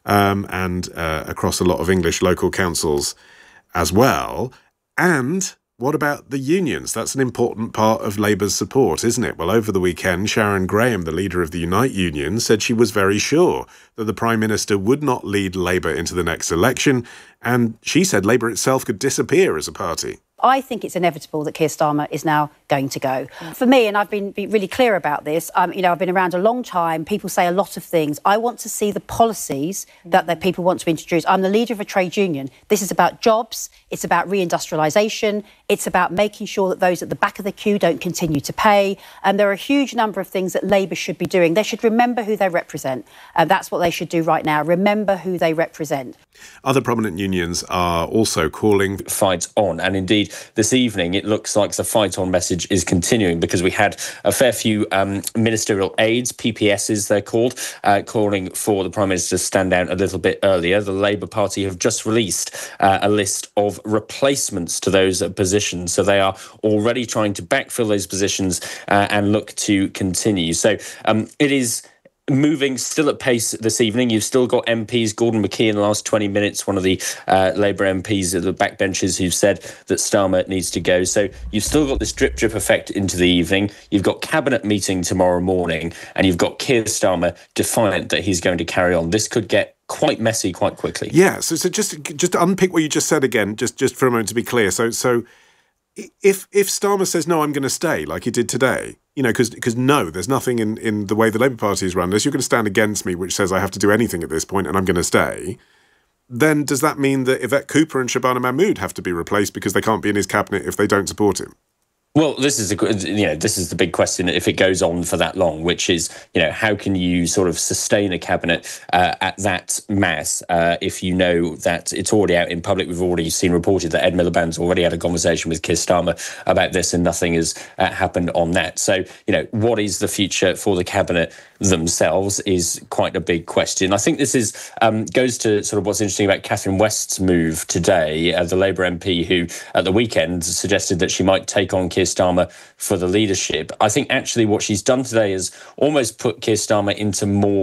and across a lot of English local councils as well. And what about the unions? That's an important part of Labour's support, isn't it? Well, over the weekend, Sharon Graham, the leader of the Unite Union, said she was very sure that the Prime Minister would not lead Labour into the next election. And she said Labour itself could disappear as a party. I think it's inevitable that Keir Starmer is now going to go. For me, and I've been really clear about this, I've been around a long time. People say a lot of things. I want to see the policies that the people want to introduce. I'm the leader of a trade union. This is about jobs. It's about reindustrialisation. It's about making sure that those at the back of the queue don't continue to pay. And there are a huge number of things that Labour should be doing. They should remember who they represent. That's what they should do right now. Remember who they represent. Other prominent unions are also calling fight on. And indeed, this evening, it looks like the fight on message is continuing, because we had a fair few ministerial aides, PPSs they're called, calling for the Prime Minister to stand down a little bit earlier. The Labour Party have just released a list of replacements to those positions. So they are already trying to backfill those positions and look to continue. So it is moving still at pace this evening. You've still got MPs, Gordon McKee in the last 20 minutes, one of the Labour MPs at the backbenchers who've said that Starmer needs to go. So you've still got this drip effect into the evening. You've got cabinet meeting tomorrow morning, and you've got Keir Starmer defiant that he's going to carry on. This could get quite messy quite quickly. Yeah, so just to unpick what you just said again, just for a moment to be clear. So if Starmer says, no, I'm going to stay, like he did today, because no, there's nothing in the way the Labour Party is run, unless you're going to stand against me, which says I have to do anything at this point and I'm going to stay, then does that mean that Yvette Cooper and Shabana Mahmood have to be replaced because they can't be in his cabinet if they don't support him? Well, this is the big question if it goes on for that long, which is, how can you sort of sustain a cabinet at that mass if you know that it's already out in public? We've already seen reported that Ed Miliband's already had a conversation with Keir Starmer about this and nothing has happened on that. So, what is the future for the cabinet themselves is quite a big question. I think this is goes to sort of what's interesting about Catherine West's move today, the Labour MP who at the weekend suggested that she might take on Keir Starmer for the leadership. I think actually what she's done today is almost put Keir Starmer into more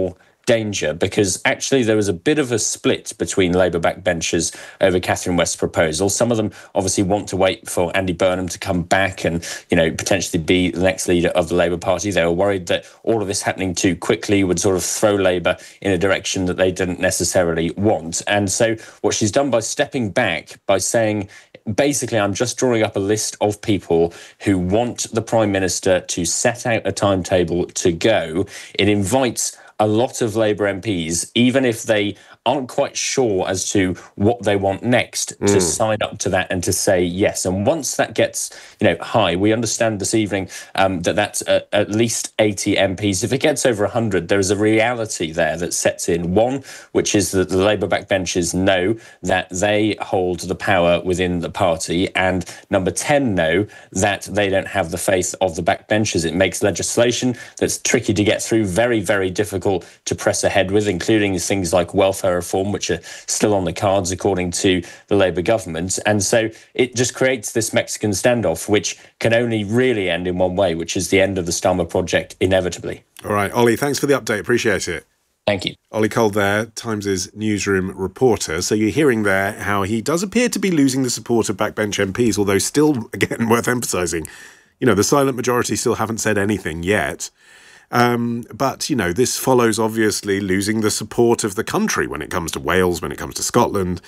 danger, because actually there was a bit of a split between Labour backbenchers over Catherine West's proposal. Some of them obviously want to wait for Andy Burnham to come back and, potentially be the next leader of the Labour Party. They were worried that all of this happening too quickly would sort of throw Labour in a direction that they didn't necessarily want. And so what she's done by stepping back, by saying, basically, I'm just drawing up a list of people who want the Prime Minister to set out a timetable to go. It invites a lot of Labour MPs, even if they aren't quite sure as to what they want next, to sign up to that and to say yes. And once that gets, high, we understand this evening that that's at least 80 MPs. If it gets over 100, there is a reality there that sets in. One, which is that the Labour backbenchers know that they hold the power within the party, and number 10 know that they don't have the faith of the backbenchers. It makes legislation that's tricky to get through very, very difficult to press ahead with, including things like welfare reform, which are still on the cards according to the Labour government. And so it just creates this Mexican standoff, which can only really end in one way, which is the end of the Starmer project, inevitably. All right, Ollie, thanks for the update. Appreciate it. Thank you. Ollie Cole there, Times' newsroom reporter. So you're hearing there how he does appear to be losing the support of backbench MPs, although still, again, worth emphasising, the silent majority still haven't said anything yet. But, this follows, obviously, losing the support of the country when it comes to Wales, when it comes to Scotland,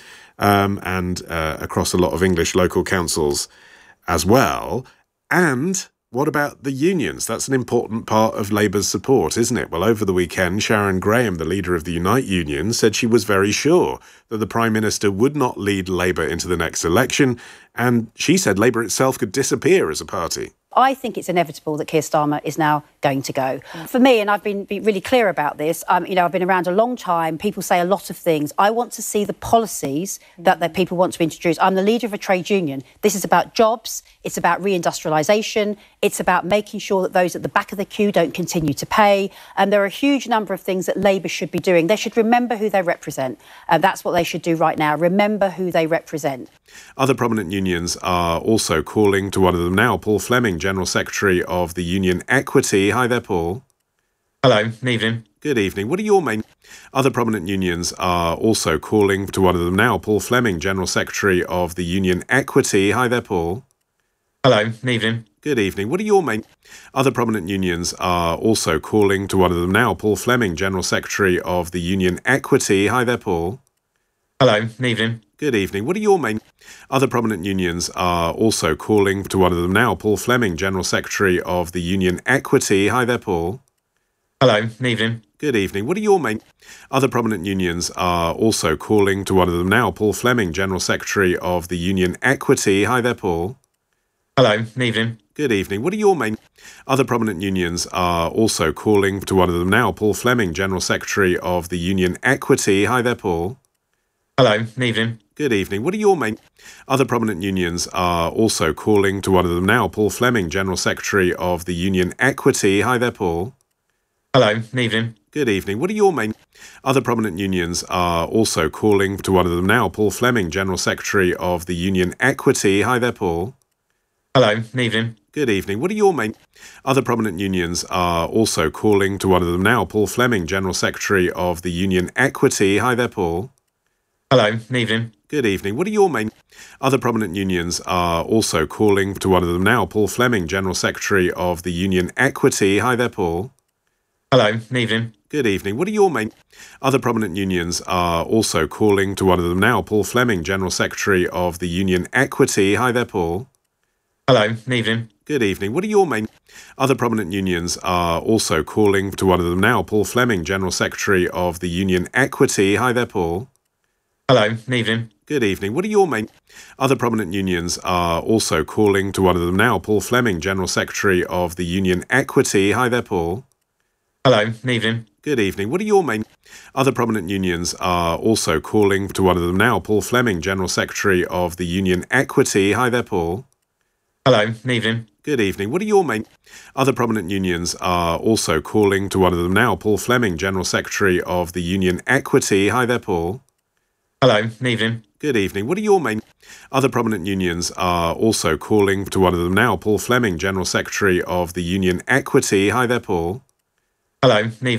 and across a lot of English local councils as well. And what about the unions? That's an important part of Labour's support, isn't it? Well, over the weekend, Sharon Graham, the leader of the Unite Union, said she was very sure that the Prime Minister would not lead Labour into the next election, and she said Labour itself could disappear as a party. I think it's inevitable that Keir Starmer is now going to go. For me, and I've been really clear about this, I've been around a long time. People say a lot of things. I want to see the policies that people want to introduce. I'm the leader of a trade union. This is about jobs. It's about reindustrialisation. It's about making sure that those at the back of the queue don't continue to pay. And there are a huge number of things that Labour should be doing. They should remember who they represent. And that's what they should do right now. Remember who they represent. Other prominent unions are also calling to one of them now, Paul Fleming, General Secretary of the Union Equity. Hi there, Paul. Hello, evening. Good evening. What are your main... Other prominent unions are also calling to one of them now, Paul Fleming, General Secretary of the Union Equity. Hi there, Paul. Hello, evening. Good evening. What are your main... Other prominent unions are also calling to one of them now, Paul Fleming, General Secretary of the Union Equity. Hi there, Paul. Hello, evening. Good evening. What are your main... Other prominent unions are also calling to one of them now, Paul Fleming, General Secretary of the Union Equity. Hi there, Paul. Hello, evening. Good evening. What are your main... Other prominent unions are also calling to one of them now, Paul Fleming, General Secretary of the Union Equity. Hi there, Paul. Hello, evening. Good evening. What are your main... Other prominent unions are also calling to one of them now, Paul Fleming, General Secretary of the Union Equity. Hi there, Paul. Hello, evening. Good evening. What are your main... Other prominent unions are also calling to one of them now, Paul Fleming, General Secretary of the Union Equity. Hi there, Paul. Hello, evening. Good evening. What are your main... Other prominent unions are also calling to one of them now, Paul Fleming, General Secretary of the Union Equity. Hi there, Paul. Hello, evening. Good evening. What are your main... Other prominent unions are also calling to one of them now, Paul Fleming, General Secretary of the Union Equity. Hi there, Paul. Hello, evening. Good evening. What are your main... Other prominent unions are also calling to one of them now, Paul Fleming, General Secretary of the Union Equity. Hi there, Paul. Hello, evening. Good evening. What are your main... Other prominent unions are also calling to one of them now, Paul Fleming, General Secretary of the Union Equity. Hi there, Paul. Hello, evening. Good evening. What are your main... Other prominent unions are also calling to one of them now, Paul Fleming, General Secretary of the Union Equity. Hi there, Paul. Hello, evening. Good evening. What are your main... Other prominent unions are also calling to one of them now, Paul Fleming, General Secretary of the Union Equity. Hi there, Paul. Hello, evening. Good evening. What are your main... Other prominent unions are also calling to one of them now, Paul Fleming, General Secretary of the Union Equity. Hi there, Paul. Hello, evening. Good evening. What are your main... Other prominent unions are also calling to one of them now, Paul Fleming, General Secretary of the Union Equity. Hi there, Paul. Hello, evening. Good evening. What are your main... Other prominent unions are also calling to one of them now, Paul Fleming, General Secretary of the Union Equity. Hi there, Paul. Hello, evening.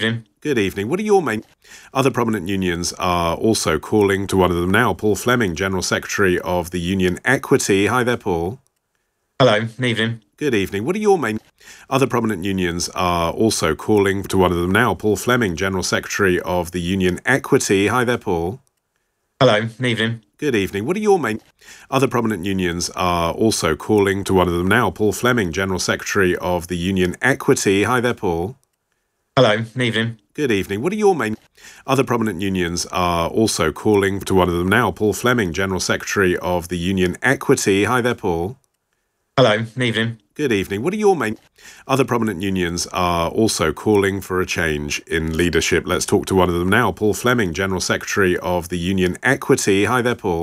Good evening. What are your main... Other prominent unions are also calling to one of them now, Paul Fleming, General Secretary of the Union Equity. Hi there, Paul. Hello, evening. Good evening. What are your main... Other prominent unions are also calling to one of them now, Paul Fleming, General Secretary of the Union Equity. Hi there, Paul. Hello, evening. Good evening. What are your main... Other prominent unions are also calling to one of them now, Paul Fleming, General Secretary of the Union Equity. Hi there, Paul. Hello, evening. Good evening. What are your main... Other prominent unions are also calling to one of them now, Paul Fleming, General Secretary of the Union Equity. Hi there, Paul. Hello, evening. Good evening. What are your main... Other prominent unions are also calling for a change in leadership. Let's talk to one of them now, Paul Fleming, General Secretary of the Union Equity. Hi there, Paul.